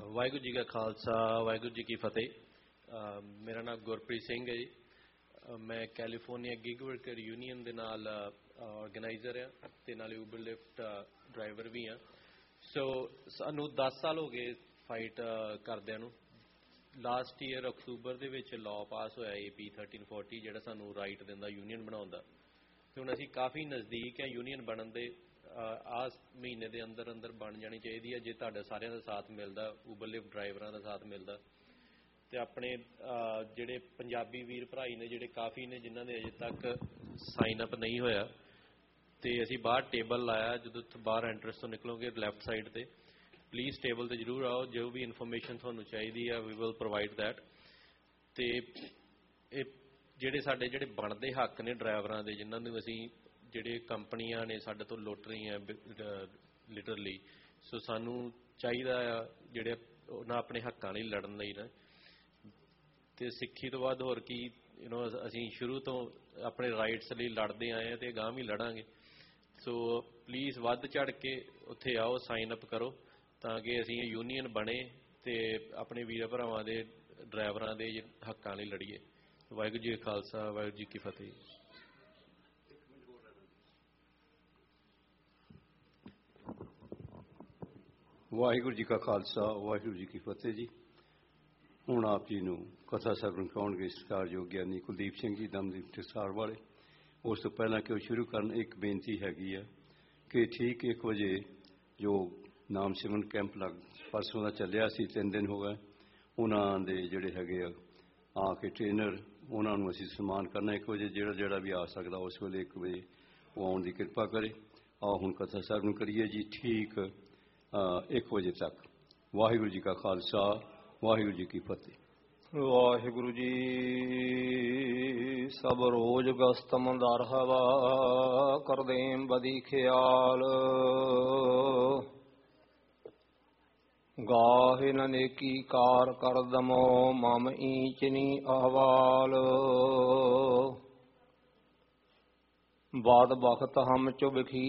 ਵਾਹਿਗੁਰੂ ਜੀ ਕਾ ਖਾਲਸਾ ਵਾਹਿਗੁਰੂ ਜੀ ਕੀ ਫਤਿਹ। ਮੇਰਾ ਨਾਮ ਗੁਰਪ੍ਰੀਤ ਸਿੰਘ ਹੈ ਜੀ। ਮੈਂ ਕੈਲੀਫੋਰਨੀਆ ਗਿਗ ਵਰਕਰ ਯੂਨੀਅਨ ਦੇ ਨਾਲ ਔਰਗੇਨਾਈਜ਼ਰ ਹਾਂ ਅਤੇ ਨਾਲੇ ਊਬਰ ਲਿਫਟ ਡਰਾਈਵਰ ਵੀ ਹਾਂ। ਸੋ ਸਾਨੂੰ 10 ਸਾਲ ਹੋ ਗਏ ਫਾਈਟ ਕਰਦਿਆਂ ਨੂੰ। ਲਾਸਟ ਈਅਰ ਅਕਤੂਬਰ ਦੇ ਵਿੱਚ ਲਾਅ ਪਾਸ ਹੋਇਆ AP 1340 ਜਿਹੜਾ ਸਾਨੂੰ ਰਾਈਟ ਦਿੰਦਾ ਯੂਨੀਅਨ ਬਣਾਉਣ ਦਾ। ਅਤੇ ਹੁਣ ਅਸੀਂ ਕਾਫੀ ਨਜ਼ਦੀਕ ਹੈ ਯੂਨੀਅਨ ਬਣਨ ਦੇ। ਆਹ ਮਹੀਨੇ ਦੇ ਅੰਦਰ ਅੰਦਰ ਬਣ ਜਾਣੀ ਚਾਹੀਦੀ ਹੈ ਜੇ ਤੁਹਾਡਾ ਸਾਰਿਆਂ ਦਾ ਸਾਥ ਮਿਲਦਾ, ਊਬਰ ਲਿਫਟ ਡਰਾਈਵਰਾਂ ਦਾ ਸਾਥ ਮਿਲਦਾ। ਅਤੇ ਆਪਣੇ ਜਿਹੜੇ ਪੰਜਾਬੀ ਵੀਰ ਭਰਾਈ ਨੇ ਜਿਹੜੇ ਕਾਫੀ ਨੇ ਜਿਨ੍ਹਾਂ ਦੇ ਅਜੇ ਤੱਕ ਸਾਈਨ ਅਪ ਨਹੀਂ ਹੋਇਆ, ਅਤੇ ਅਸੀਂ ਬਾਹਰ ਟੇਬਲ ਲਾਇਆ। ਜਦੋਂ ਬਾਹਰ ਐਂਟਰੈਂਸ ਤੋਂ ਨਿਕਲੋਗੇ ਲੈਫਟ ਸਾਈਡ 'ਤੇ ਪਲੀਜ਼ ਟੇਬਲ 'ਤੇ ਜ਼ਰੂਰ ਆਓ। ਜੋ ਵੀ ਇਨਫੋਰਮੇਸ਼ਨ ਤੁਹਾਨੂੰ ਚਾਹੀਦੀ ਆ ਵੀ ਵਿਲ ਪ੍ਰੋਵਾਈਡ ਦੈਟ। ਅਤੇ ਇਹ ਸਾਡੇ ਜਿਹੜੇ ਬਣਦੇ ਹੱਕ ਨੇ ਡਰਾਈਵਰਾਂ ਦੇ, ਜਿਨ੍ਹਾਂ ਨੂੰ ਅਸੀਂ ਜਿਹੜੇ ਕੰਪਨੀਆਂ ਨੇ ਸਾਡੇ ਤੋਂ ਲੁੱਟ ਰਹੀਆਂ ਲਿਟਰਲੀ। ਸੋ ਸਾਨੂੰ ਚਾਹੀਦਾ ਆ ਜਿਹੜੇ ਉਹਨਾਂ ਆਪਣੇ ਹੱਕਾਂ ਲਈ ਲੜਨ ਲਈ ਨਾ। ਅਤੇ ਸਿੱਖੀ ਤੋਂ ਬਾਅਦ ਹੋਰ ਕੀ ਅਸੀਂ ਸ਼ੁਰੂ ਤੋਂ ਆਪਣੇ ਰਾਈਟਸ ਲਈ ਲੜਦੇ ਆਏ ਹਾਂ ਅਤੇ ਅਗਾਂਹ ਵੀ ਲੜਾਂਗੇ। ਸੋ ਪਲੀਜ਼ ਵੱਧ ਚੜ੍ਹ ਕੇ ਉੱਥੇ ਆਓ, ਸਾਈਨ ਅਪ ਕਰੋ ਤਾਂ ਕਿ ਅਸੀਂ ਇਹ ਯੂਨੀਅਨ ਬਣੇ ਅਤੇ ਆਪਣੇ ਵੀਰ ਭਰਾਵਾਂ ਦੇ ਡਰਾਈਵਰਾਂ ਦੇ ਹੱਕਾਂ ਲਈ ਲੜੀਏ। ਵਾਹਿਗੁਰੂ ਜੀ ਕਾ ਖਾਲਸਾ ਵਾਹਿਗੁਰੂ ਜੀ ਕੀ ਫਤਿਹ। ਵਾਹਿਗੁਰੂ ਜੀ ਕਾ ਖਾਲਸਾ ਵਾਹਿਗੁਰੂ ਜੀ ਕੀ ਫਤਿਹ ਜੀ। ਹੁਣ ਆਪ ਜੀ ਨੂੰ ਕਥਾ ਸਰਵਣ ਕਰਾਉਣਗੇ ਸਤਿਕਾਰਯੋਗ ਗਿਆਨੀ ਕੁਲਦੀਪ ਸਿੰਘ ਜੀ ਦਮਦੀਪ ਟਕਸਾਲ ਵਾਲੇ। ਉਸ ਤੋਂ ਪਹਿਲਾਂ ਕਿ ਉਹ ਸ਼ੁਰੂ ਕਰਨ, ਇੱਕ ਬੇਨਤੀ ਹੈਗੀ ਹੈ ਕਿ ਠੀਕ 1 ਵਜੇ ਜੋ ਨਾਮ ਸਿਮਰਨ ਕੈਂਪ ਪਰਸੋਂ ਦਾ ਚੱਲਿਆ ਸੀ, 3 ਦਿਨ ਹੋ ਗਏ, ਉਹਨਾਂ ਦੇ ਜਿਹੜੇ ਹੈਗੇ ਆ ਕੇ ਟ੍ਰੇਨਰ, ਉਹਨਾਂ ਨੂੰ ਅਸੀਂ ਸਨਮਾਨ ਕਰਨਾ 1 ਵਜੇ। ਜਿਹੜਾ ਵੀ ਆ ਸਕਦਾ ਉਸ ਵੇਲੇ 1 ਵਜੇ ਉਹ ਆਉਣ ਦੀ ਕਿਰਪਾ ਕਰੇ। ਆਓ ਹੁਣ ਕਥਾ ਸਰਵਣ ਕਰੀਏ ਜੀ, ਠੀਕ 1 ਵਜੇ ਤੱਕ। ਵਾਹਿਗੁਰੂ ਜੀ ਕਾ ਖਾਲਸਾ ਵਾਹਿਗੁਰੂ ਜੀ ਕੀ ਫਤਿਹ। ਵਾਹਿਗੁਰੂ ਜੀ ਸਭ ਰੋਜ਼ ਗਸਤ ਮੰਦਾਰ ਹਵਾ ਕਰਦੇਮ ਬਦੀ ਖਿਆਲ ਗਾਹੇ ਨ ਨੇਕੀ ਕਾਰ ਕਰਦਮੋ ਮਮ ਈਚਨੀ ਅਹਵਾਲ ਬਾਦ ਬਖਤ ਹਮ ਚੁਬਖੀ